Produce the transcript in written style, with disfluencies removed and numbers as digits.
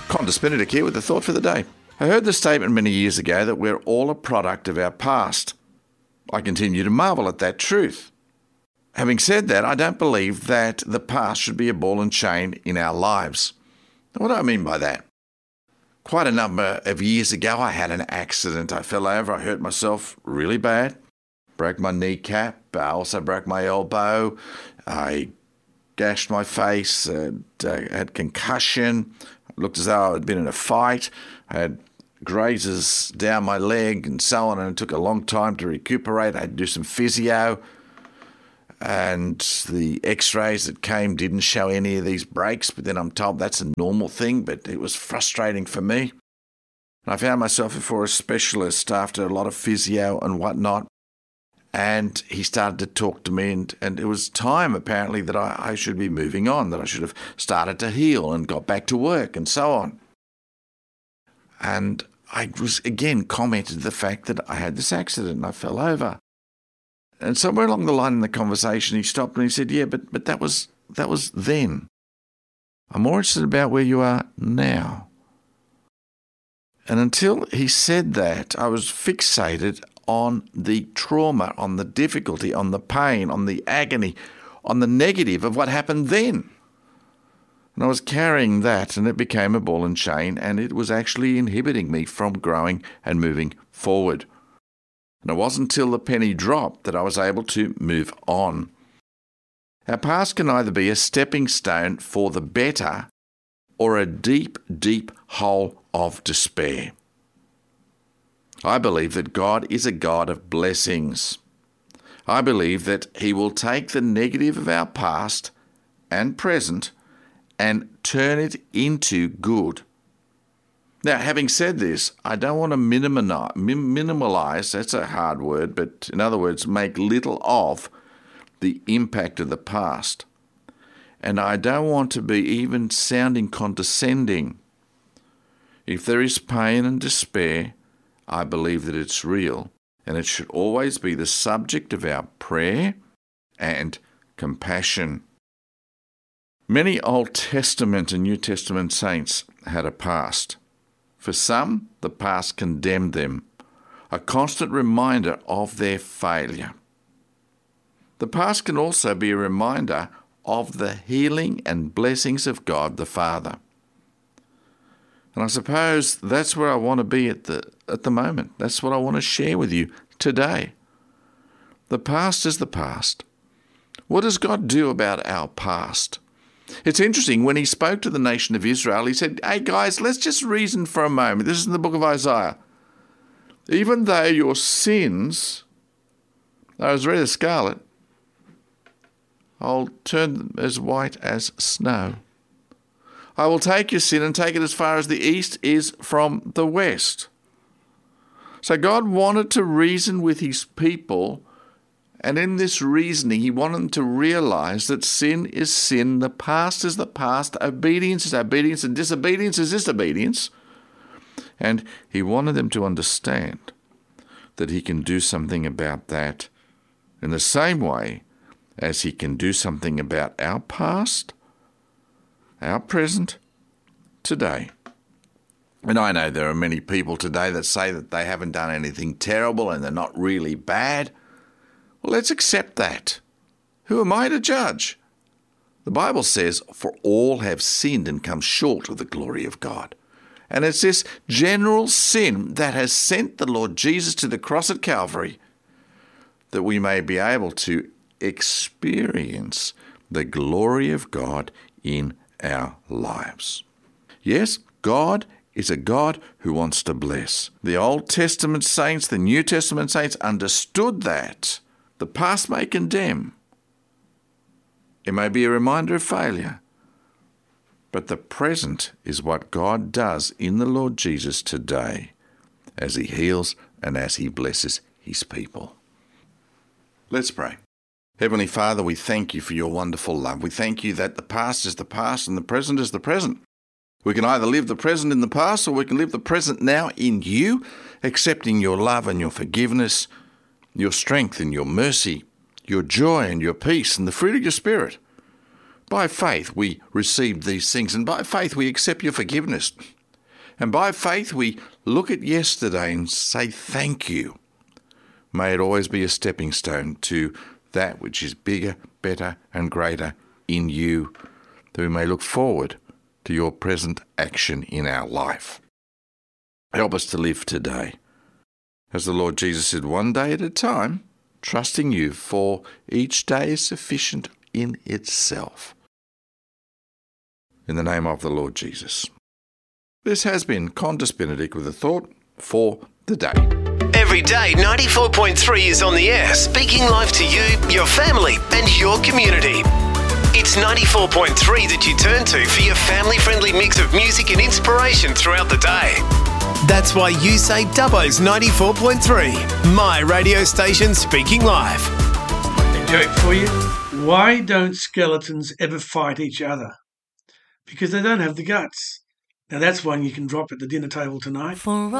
Qantas Benedict here with the thought for the day. I heard the statement many years ago that we're all a product of our past. I continue to marvel at that truth. Having said that, I don't believe that the past should be a ball and chain in our lives. What do I mean by that? Quite a number of years ago, I had an accident. I fell over, I hurt myself really bad, broke my kneecap, I also broke my elbow, I gashed my face, had concussion, looked as though I had been in a fight, I had grazes down my leg and so on, and it took a long time to recuperate. I had to do some physio, and the x-rays that came didn't show any of these breaks, but then I'm told that's a normal thing, but it was frustrating for me. And I found myself before a specialist after a lot of physio and whatnot, and he started to talk to me, and it was time apparently that I should be moving on, that I should have started to heal and got back to work and so on. And I was again commented the fact that I had this accident and I fell over. And somewhere along the line in the conversation, he stopped and he said, yeah, but that was then. I'm more interested about where you are now. And until he said that, I was fixated on the trauma, on the difficulty, on the pain, on the agony, on the negative of what happened then. And I was carrying that, and it became a ball and chain, and it was actually inhibiting me from growing and moving forward. And it wasn't until the penny dropped that I was able to move on. Our past can either be a stepping stone for the better or a deep, deep hole of despair. I believe that God is a God of blessings. I believe that He will take the negative of our past and present and turn it into good. Now, having said this, I don't want to minimalize, that's a hard word, but in other words, make little of the impact of the past. And I don't want to be even sounding condescending. If there is pain and despair, I believe that it's real, and it should always be the subject of our prayer and compassion. Many Old Testament and New Testament saints had a past. For some, the past condemned them, a constant reminder of their failure. The past can also be a reminder of the healing and blessings of God the Father. And I suppose that's where I want to be at the moment. That's what I want to share with you today. The past is the past. What does God do about our past? It's interesting, when He spoke to the nation of Israel, He said, hey guys, let's just reason for a moment. This is in the book of Isaiah. Even though your sins are as red as scarlet, I'll turn them as white as snow. I will take your sin and take it as far as the east is from the west. So God wanted to reason with His people, and in this reasoning, He wanted them to realize that sin is sin, the past is the past, obedience is obedience, and disobedience is disobedience. And He wanted them to understand that He can do something about that in the same way as He can do something about our past, our present, today. And I know there are many people today that say that they haven't done anything terrible and they're not really bad. Well, let's accept that. Who am I to judge? The Bible says, for all have sinned and come short of the glory of God. And it's this general sin that has sent the Lord Jesus to the cross at Calvary that we may be able to experience the glory of God in our lives. Yes, God is a God who wants to bless. The Old Testament saints, the New Testament saints understood that. The past may condemn. It may be a reminder of failure. But the present is what God does in the Lord Jesus today as He heals and as He blesses His people. Let's pray. Heavenly Father, we thank You for Your wonderful love. We thank You that the past is the past and the present is the present. We can either live the present in the past or we can live the present now in You, accepting Your love and Your forgiveness, Your strength and Your mercy, Your joy and Your peace and the fruit of Your Spirit. By faith we receive these things, and by faith we accept Your forgiveness. And by faith, we look at yesterday and say thank you. May it always be a stepping stone to that which is bigger, better, and greater in you, that we may look forward to your present action in our life. Help us to live today, as the Lord Jesus said, one day at a time, trusting you, for each day is sufficient in itself. In the name of the Lord Jesus. This has been Qantas Benedict with a thought for the day. Every day, 94.3 is on the air, speaking life to you, your family, and your community. It's 94.3 that you turn to for your family-friendly mix of music and inspiration throughout the day. That's why you say Dubbo's 94.3, my radio station speaking live. They do it for you. Why don't skeletons ever fight each other? Because they don't have the guts. Now that's one you can drop at the dinner table tonight.